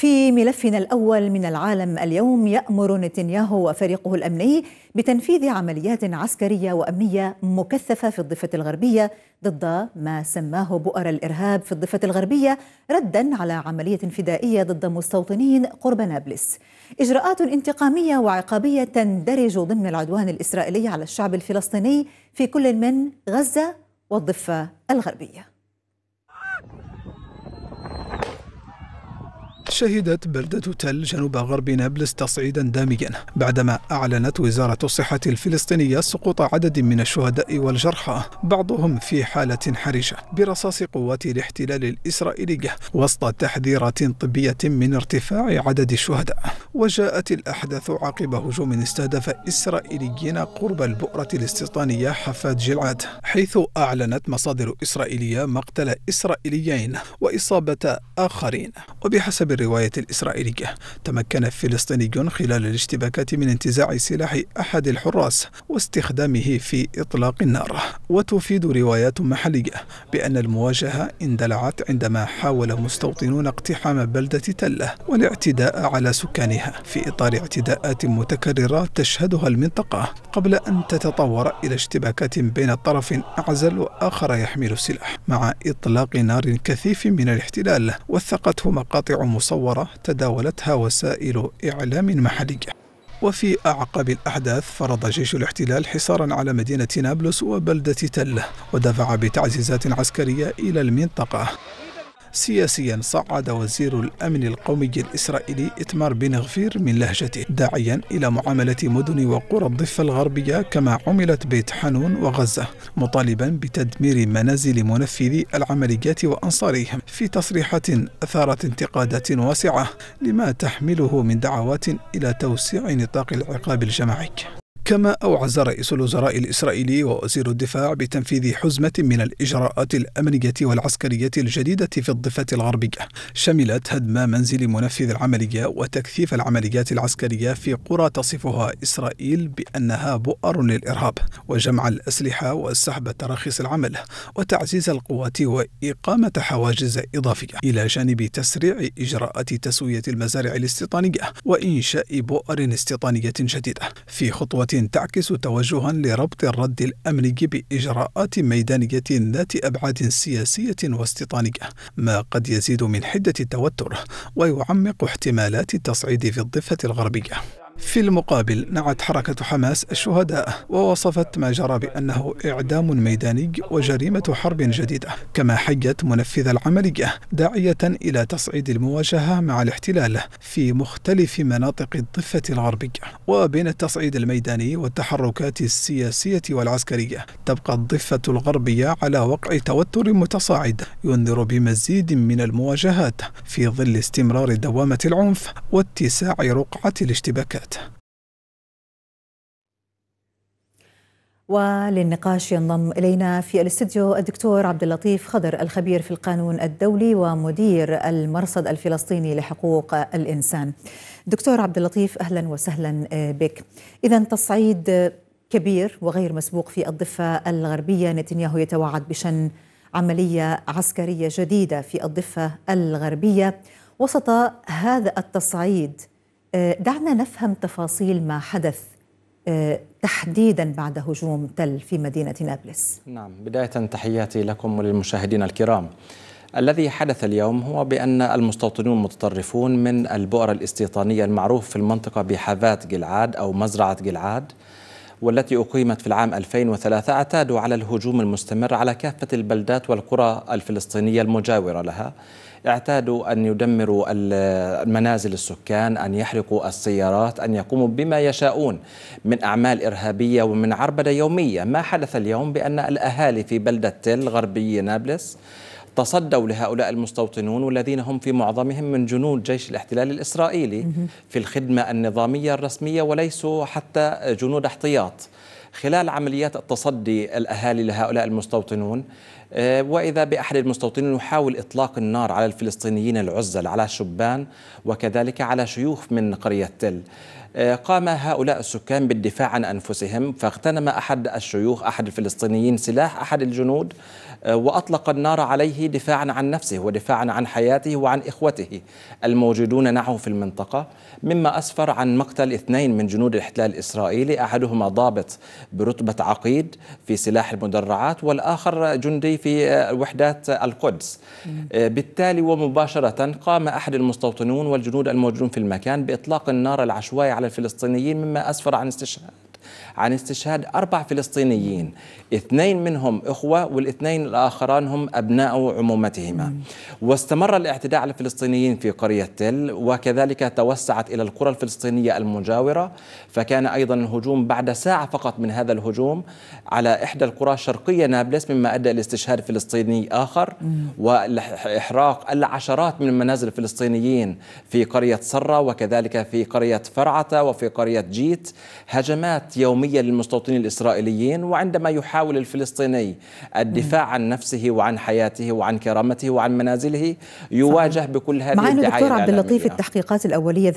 في ملفنا الأول من العالم اليوم، يأمر نتنياهو وفريقه الأمني بتنفيذ عمليات عسكرية وأمنية مكثفة في الضفة الغربية ضد ما سماه بؤر الإرهاب في الضفة الغربية، رداً على عملية فدائية ضد مستوطنين قرب نابلس. إجراءات انتقامية وعقابية تندرج ضمن العدوان الإسرائيلي على الشعب الفلسطيني في كل من غزة والضفة الغربية. شهدت بلدة تل جنوب غرب نابلس تصعيدا داميا بعدما أعلنت وزارة الصحة الفلسطينية سقوط عدد من الشهداء والجرحى، بعضهم في حالة حرجة، برصاص قوات الاحتلال الإسرائيلي، وسط تحذيرات طبية من ارتفاع عدد الشهداء. وجاءت الأحداث عقب هجوم استهدف إسرائيليين قرب البؤرة الاستيطانية حفاد جلعاد، حيث أعلنت مصادر إسرائيلية مقتل إسرائيليين وإصابة آخرين. وبحسب الرواية الإسرائيلية، تمكن فلسطيني خلال الاشتباكات من انتزاع سلاح أحد الحراس واستخدامه في إطلاق النار. وتفيد روايات محلية بأن المواجهة اندلعت عندما حاول مستوطنون اقتحام بلدة تل والاعتداء على سكانها في إطار اعتداءات متكررة تشهدها المنطقة، قبل أن تتطور إلى اشتباكات بين طرف أعزل وآخر يحمل السلاح، مع إطلاق نار كثيف من الاحتلال وثقته مقاطع مصورة تداولتها وسائل إعلام محلية. وفي أعقاب الأحداث فرض جيش الاحتلال حصارا على مدينة نابلس وبلدة تل، ودفع بتعزيزات عسكرية إلى المنطقة. سياسيا، صعد وزير الأمن القومي الإسرائيلي إتمار بن غفير من لهجته، داعيا إلى معاملة مدن وقرى الضفة الغربية كما عملت بيت حانون وغزة، مطالبا بتدمير منازل منفذي العمليات وأنصارهم، في تصريحات أثارت انتقادات واسعة لما تحمله من دعوات إلى توسيع نطاق العقاب الجماعي. كما أوعز رئيس الوزراء الإسرائيلي ووزير الدفاع بتنفيذ حزمة من الإجراءات الأمنية والعسكرية الجديدة في الضفة الغربية، شملت هدم منزل منفذ العملية وتكثيف العمليات العسكرية في قرى تصفها إسرائيل بأنها بؤر للإرهاب، وجمع الأسلحة وسحب تراخيص العمل وتعزيز القوات وإقامة حواجز إضافية، إلى جانب تسريع إجراءات تسوية المزارع الاستيطانية وإنشاء بؤر استيطانية جديدة، في خطوة تعكس توجها لربط الرد الأمني بإجراءات ميدانية ذات أبعاد سياسية واستيطانية، ما قد يزيد من حدة التوتر ويعمق احتمالات التصعيد في الضفة الغربية. في المقابل، نعت حركة حماس الشهداء ووصفت ما جرى بأنه إعدام ميداني وجريمة حرب جديدة، كما حيت منفذ العملية داعية إلى تصعيد المواجهة مع الاحتلال في مختلف مناطق الضفة الغربية. وبين التصعيد الميداني والتحركات السياسية والعسكرية، تبقى الضفة الغربية على وقع توتر متصاعد ينذر بمزيد من المواجهات في ظل استمرار دوامة العنف واتساع رقعة الاشتباكات. وللنقاش ينضم إلينا في الاستديو الدكتور عبد اللطيف خضر، الخبير في القانون الدولي ومدير المرصد الفلسطيني لحقوق الإنسان. دكتور عبد اللطيف، أهلا وسهلا بك. إذن تصعيد كبير وغير مسبوق في الضفة الغربية، نتنياهو يتوعد بشن عملية عسكرية جديدة في الضفة الغربية. وسط هذا التصعيد، دعنا نفهم تفاصيل ما حدث تحديدا بعد هجوم تل في مدينة نابلس. نعم، بداية تحياتي لكم وللمشاهدين الكرام. الذي حدث اليوم هو بأن المستوطنون المتطرفون من البؤرة الاستيطانية المعروف في المنطقة بحافات جلعاد أو مزرعة جلعاد، والتي أقيمت في العام 2003، اعتادوا على الهجوم المستمر على كافة البلدات والقرى الفلسطينية المجاورة لها. اعتادوا أن يدمروا المنازل السكان، أن يحرقوا السيارات، أن يقوموا بما يشاءون من أعمال إرهابية ومن عربدة يومية. ما حدث اليوم بأن الأهالي في بلدة تل غربي نابلس تصدوا لهؤلاء المستوطنون، والذين هم في معظمهم من جنود جيش الاحتلال الإسرائيلي في الخدمة النظامية الرسمية وليسوا حتى جنود احتياط. خلال عمليات التصدي الأهالي لهؤلاء المستوطنون وإذا بأحد المستوطنين يحاول إطلاق النار على الفلسطينيين العزل، على شبان وكذلك على شيوخ من قرية تل. قام هؤلاء السكان بالدفاع عن أنفسهم، فاغتنم أحد الشيوخ أحد الفلسطينيين سلاح أحد الجنود وأطلق النار عليه دفاعا عن نفسه ودفاعا عن حياته وعن إخوته الموجودون معه في المنطقة، مما أسفر عن مقتل 2 من جنود الاحتلال الإسرائيلي، أحدهما ضابط برتبة عقيد في سلاح المدرعات والآخر جندي في وحدات القدس. بالتالي ومباشرة قام أحد المستوطنون والجنود الموجودون في المكان بإطلاق النار العشوائي على الفلسطينيين، مما أسفر عن استشهاد 4 فلسطينيين، 2 منهم إخوة والاثنين الآخران هم أبناء عمومتهما. واستمر الاعتداء على الفلسطينيين في قرية تل، وكذلك توسعت إلى القرى الفلسطينية المجاورة، فكان أيضا الهجوم بعد ساعة فقط من هذا الهجوم على إحدى القرى شرقية نابلس، مما أدى إلى استشهاد فلسطيني آخر وإحراق العشرات من المنازل الفلسطينيين في قرية صرة وكذلك في قرية فرعة وفي قرية جيت. هجمات يومية للمستوطنين الإسرائيليين، وعندما يحاول الفلسطيني الدفاع عن نفسه وعن حياته وعن كرامته وعن منازله يواجه بكل هذه الدعاية معنا دكتور عبد اللطيف، الإعلامية. التحقيقات الأولية